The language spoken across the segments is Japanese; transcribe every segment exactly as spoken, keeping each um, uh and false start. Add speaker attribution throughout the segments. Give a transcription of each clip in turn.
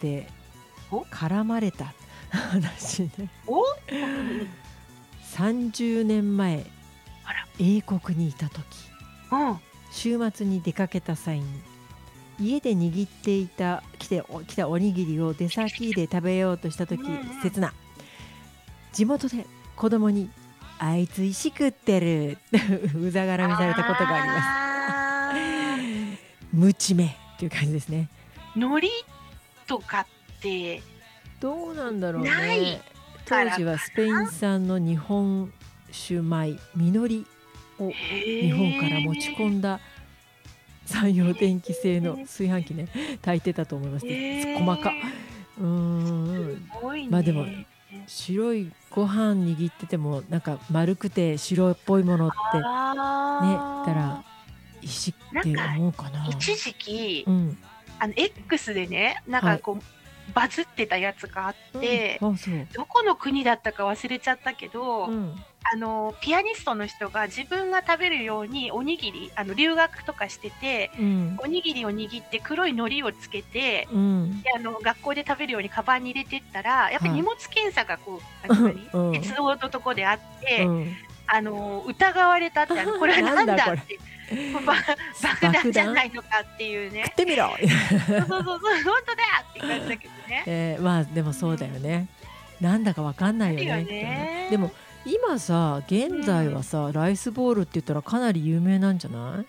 Speaker 1: て
Speaker 2: お
Speaker 1: 絡まれた話ね。
Speaker 2: お
Speaker 1: さんじゅうねんまえ
Speaker 2: あら
Speaker 1: 英国にいた時、
Speaker 2: うん
Speaker 1: 週末に出かけた際に家で握っていた来てお来たおにぎりを出先で食べようとした時、
Speaker 2: うんうん
Speaker 1: 刹那地元で子供にあいつ石食ってるうざがらみされたことがあります。
Speaker 2: あー
Speaker 1: 無知名っていう感じですね。
Speaker 2: 海苔とかって
Speaker 1: どうなんだろう
Speaker 2: ない
Speaker 1: ね。
Speaker 2: から
Speaker 1: 当時はスペイン産の日本酒米みのりを日
Speaker 2: 日
Speaker 1: 本から持ち込んだ三洋電機製の炊飯器ね炊いてたと思います。細かうーん
Speaker 2: すごいね。
Speaker 1: まあでも白いご飯握っててもなんか丸くて白っぽいものってね
Speaker 2: あー
Speaker 1: たら石って思うかな。
Speaker 2: 一時期、
Speaker 1: うん
Speaker 2: あの X でねなんかこう、バズってたやつがあって、
Speaker 1: うん、あそう
Speaker 2: どこの国だったか忘れちゃったけど、
Speaker 1: うん
Speaker 2: あのピアニストの人が自分が食べるようにおにぎりあの留学とかしてて
Speaker 1: うん
Speaker 2: おにぎりを握って黒い海苔をつけて、
Speaker 1: うん
Speaker 2: であの学校で食べるようにカバンに入れてったらやっぱり荷物検査がこう、
Speaker 1: はい
Speaker 2: あの
Speaker 1: うん
Speaker 2: 鉄道のとこであって、
Speaker 1: うん
Speaker 2: あの疑われたってあのこれはなんだ
Speaker 1: なんだこ
Speaker 2: ってば爆弾じゃないのかっていう
Speaker 1: 食っ
Speaker 2: ね
Speaker 1: てみろ
Speaker 2: そうそうそうそう本当だって感じだけどね。
Speaker 1: えー、まあでもそうだよね。なんだかわかんないよね。
Speaker 2: あるよね
Speaker 1: でも今さ現在はさ、うん、ライスボールって言ったらかなり有名なんじゃない？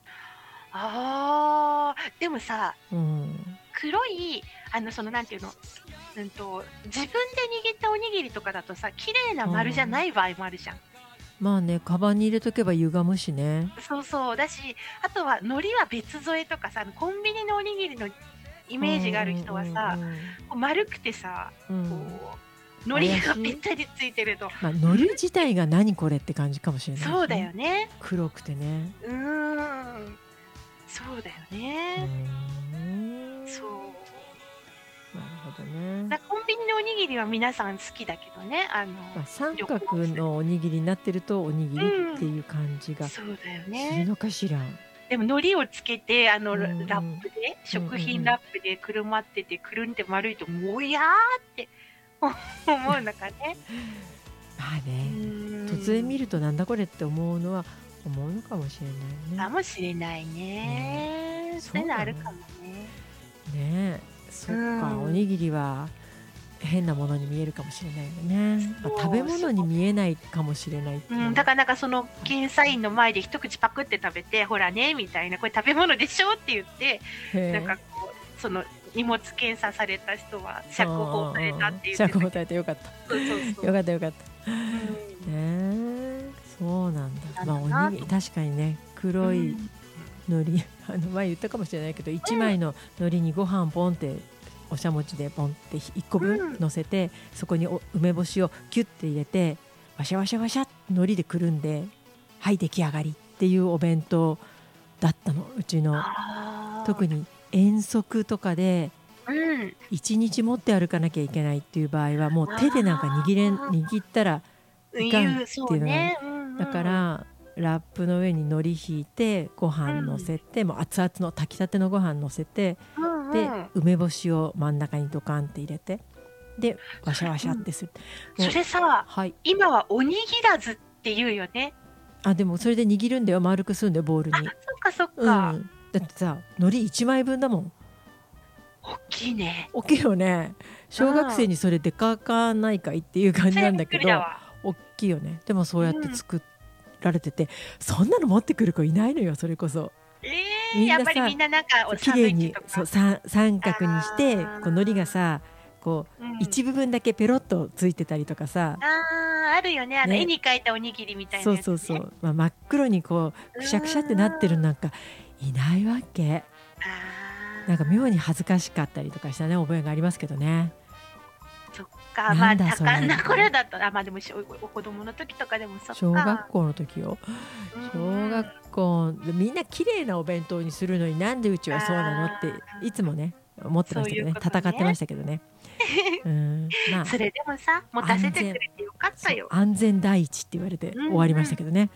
Speaker 2: あーでもさ、
Speaker 1: うん、
Speaker 2: 黒いあのそのなんていうの、うんと自分で握ったおにぎりとかだとさ綺麗な丸じゃない場合もあるじゃん。
Speaker 1: まあねカバンに入れとけば歪むしね。
Speaker 2: そうそうだしあとは海苔は別添えとかさコンビニのおにぎりのイメージがある人はさ、
Speaker 1: うんうんうん
Speaker 2: こう丸くてさ、
Speaker 1: うん、
Speaker 2: こう海苔がぴったりついてると、
Speaker 1: まあ、海苔自体が何これって感じかもしれない、ね、
Speaker 2: そうだよね。
Speaker 1: 黒くてね。
Speaker 2: うーんそうだよね。そう
Speaker 1: なるほどね。
Speaker 2: だコンビニのおにぎりは皆さん好きだけどねあの、
Speaker 1: まあ、三角のおにぎりになってるとおにぎりっていう感じがす
Speaker 2: そうだよね。
Speaker 1: るのかしら。
Speaker 2: でも海苔をつけてあの、
Speaker 1: うんうん、
Speaker 2: ラップで食品ラップでくるまっててくるんで丸いともやーって思うのかね
Speaker 1: まあね突然見るとなんだこれって思うのは思うのかもしれないね。
Speaker 2: かもしれないね。そういうのあるかもね。
Speaker 1: ねえそっか、おにぎりは変なものに見えるかもしれないよね。まあ、食べ物に見えないかもしれないっていう、
Speaker 2: うん、だからなんかその検査員の前で一口パクって食べてほらねみたいなこれ食べ物でしょって言ってなんかこうその荷物検査された人は釈放されたっていう
Speaker 1: 釈放されてよかった。
Speaker 2: そうそうそう
Speaker 1: よかったよかった。
Speaker 2: うん、
Speaker 1: ねそうなんだ。まあおにぎり確かにね黒い海苔、うん、あの前言ったかもしれないけどいちまいの海苔にご飯ポンっておしゃもちでポンっていっこぶん乗せて、うん、そこにお梅干しをキュッて入れてワシャワシャワシャ海苔でくるんではい出来上がりっていうお弁当だったのうちの。特に遠足とかでいちにち持って歩かなきゃいけないっていう場合はもう手でなんか握れん握ったらいかんっていうのが、ねうんうん、だからラップの上に海苔引いてご飯乗せて、うん、もう熱々の炊きたてのご飯乗せて、うんうん、で梅干しを真ん中にドカンって入れてでワシャワシャってする、
Speaker 2: うん、それさ、はい、今はおにぎらずって言うよね。
Speaker 1: あでもそれで握るんだよ丸くするんだよボウルに。
Speaker 2: あそっかそっか、うん、
Speaker 1: だってさ海苔いちまいぶんだもん。
Speaker 2: 大きいね。
Speaker 1: 大きいよね。小学生にそれでかかないかいっていう感じなんだけど大きいよね。でもそうやって作られてて、うん、そんなの持ってくる子いないのよそれこそ。
Speaker 2: えー、みんなさやっぱりみんななんか
Speaker 1: 綺麗にそう三三角にしてこう海苔がさこう、うん、一部分だけペロッとついてたりとかさ。
Speaker 2: ああるよねあの絵に描いたおにぎりみたいなやつ、ね、
Speaker 1: そうそうそう、まあ、真っ黒にこうくしゃくしゃってなってるなんかいないわけ。なんか妙に恥ずかしかったりとかしたね覚えがありますけどね。
Speaker 2: そっかまあ多感な頃だとあまあでもお子供の時とかでもそっか
Speaker 1: 小学校の時よ。小学校みんな綺麗なお弁当にするのになんでうちはそうなのっていつもね思ってましたけどね、戦ってましたけどね。
Speaker 2: うんまあ、それでもさ持たせてくれてよかったよ。
Speaker 1: 安全第一って言われて終わりましたけどね。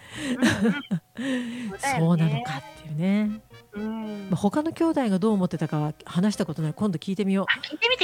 Speaker 1: そうなのかっていうね。うん、他の兄弟がどう思ってたかは話したことない。今度聞いてみよう。
Speaker 2: 聞いてみて